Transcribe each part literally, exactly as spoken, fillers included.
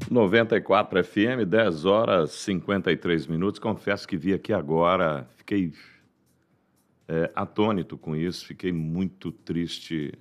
noventa e quatro F M, dez horas e cinquenta e três minutos. Confesso que vi aqui agora, fiquei é, atônito com isso, fiquei muito triste.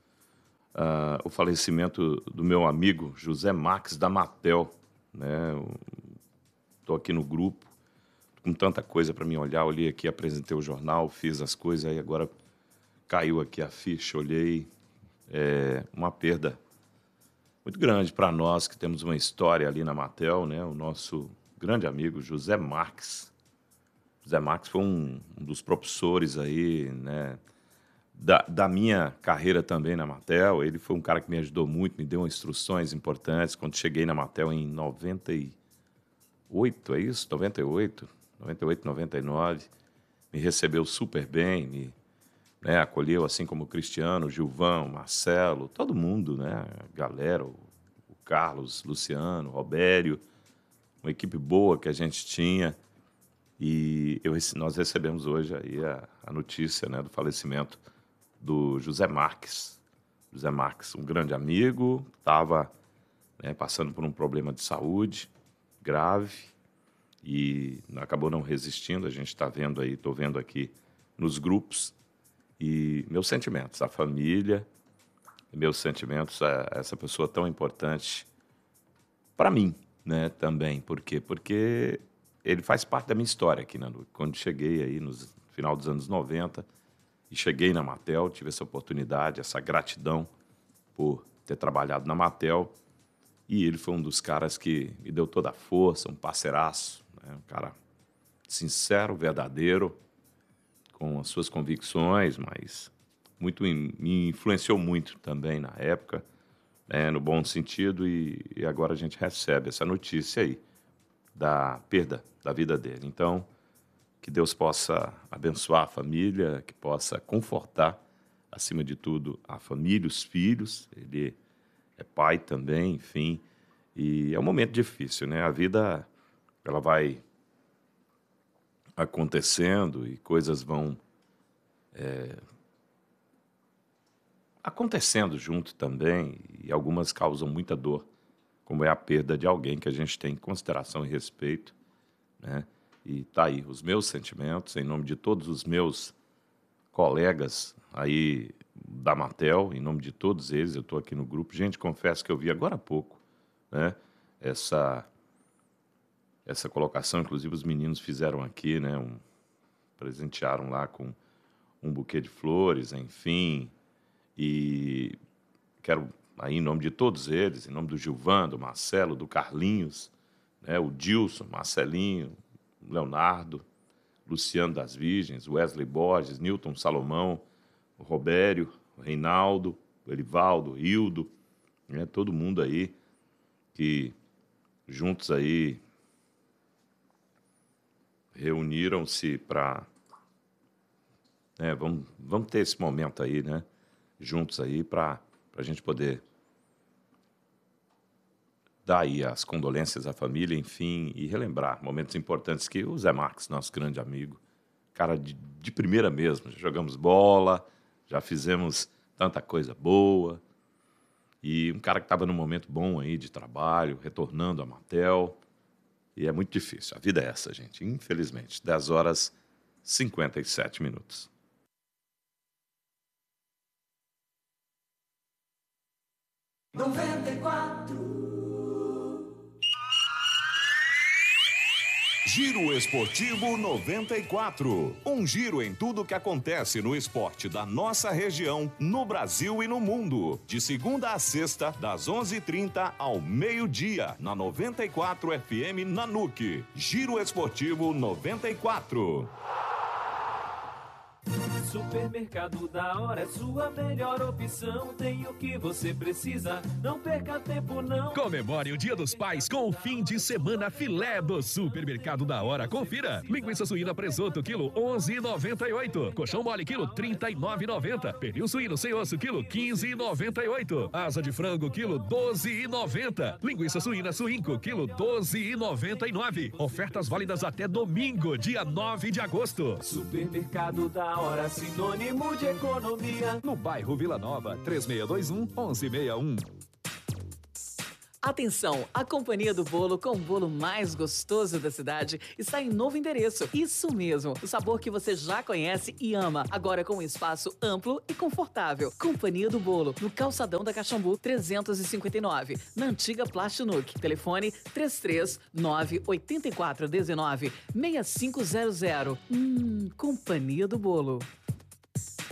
Uh, o falecimento do meu amigo José Max da Matel, né? Estou aqui no grupo, com tanta coisa para mim olhar, olhei aqui, apresentei o jornal, fiz as coisas, aí agora caiu aqui a ficha, olhei, é uma perda muito grande para nós que temos uma história ali na Matel, né? O nosso grande amigo José Max. José Max foi um, um dos propulsores aí, né? Da, da minha carreira também na Matel. Ele foi um cara que me ajudou muito, me deu instruções importantes. Quando cheguei na Matel em noventa e oito, é isso? noventa e oito, noventa e oito, noventa e nove. Me recebeu super bem, me né, acolheu, assim como o Cristiano, o Gilvão, o Marcelo, todo mundo, né? A galera, o, o Carlos, Luciano, o Robério, uma equipe boa que a gente tinha. E eu, nós recebemos hoje aí a, a notícia, né, do falecimento do José Marques. José Marques, um grande amigo, estava né, passando por um problema de saúde grave e acabou não resistindo. A gente está vendo aí, estou vendo aqui nos grupos. E meus sentimentos, a família, meus sentimentos a essa pessoa tão importante para mim, né, também. Por quê? Porque ele faz parte da minha história aqui na N U C. Quando cheguei aí no final dos anos noventa e cheguei na Matel, tive essa oportunidade, essa gratidão por ter trabalhado na Matel. E ele foi um dos caras que me deu toda a força, um parceiraço, né, um cara sincero, verdadeiro, com as suas convicções, mas muito me influenciou muito também na época, né, no bom sentido, e, e agora a gente recebe essa notícia aí da perda da vida dele. Então, que Deus possa abençoar a família, que possa confortar, acima de tudo, a família, os filhos. Ele é pai também, enfim, e é um momento difícil, né? A vida, ela vai acontecendo e coisas vão é, acontecendo junto também, e algumas causam muita dor, como é a perda de alguém que a gente tem consideração e respeito, né? E tá aí os meus sentimentos, em nome de todos os meus colegas aí da Matel, em nome de todos eles, eu estou aqui no grupo. Gente, confesso que eu vi agora há pouco, né, essa... Essa colocação, inclusive, os meninos fizeram aqui, né? Um, presentearam lá com um buquê de flores, enfim. E quero, aí, em nome de todos eles, em nome do Gilvan, do Marcelo, do Carlinhos, né? O Dilson, Marcelinho, Leonardo, Luciano das Virgens, Wesley Borges, Newton Salomão, o Robério, o Reinaldo, o Erivaldo, o Hildo, né? Todo mundo aí que juntos aí reuniram-se para, né, vamos, vamos ter esse momento aí, né, juntos aí para a gente poder dar aí as condolências à família, enfim, e relembrar momentos importantes que o Zé Marques, nosso grande amigo, cara de, de primeira mesmo, já jogamos bola, já fizemos tanta coisa boa, e um cara que estava num momento bom aí de trabalho, retornando à Matel. E é muito difícil. A vida é essa, gente. Infelizmente. dez horas e cinquenta e sete minutos. noventa e quatro. Giro Esportivo noventa e quatro. Um giro em tudo que acontece no esporte da nossa região, no Brasil e no mundo. De segunda a sexta, das onze e trinta ao meio-dia, na noventa e quatro F M na N U C. Giro Esportivo noventa e quatro. Supermercado da Hora é sua melhor opção. Tem o que você precisa, não perca tempo não. Comemore o Dia dos Pais com o fim de semana filé do Supermercado da Hora. Confira. Linguiça suína presunto, quilo onze e noventa e oito. Colchão mole, quilo trinta e nove e noventa. Pernil suíno sem osso, quilo quinze e noventa e oito. Asa de frango, quilo doze e noventa. Linguiça suína suínco, quilo doze e noventa e nove. Ofertas válidas até domingo, dia nove de agosto. Supermercado da Hora, sinônimo de economia. No bairro Vila Nova, três seis dois um, um um seis um. Atenção, a Companhia do Bolo, com o bolo mais gostoso da cidade, está em novo endereço. Isso mesmo, o sabor que você já conhece e ama, agora com um espaço amplo e confortável. Companhia do Bolo, no Calçadão da Caxambu trezentos e cinquenta e nove, na antiga Plastinuk. Telefone três três nove oito quatro um nove seis cinco zero zero. Hum, Companhia do Bolo.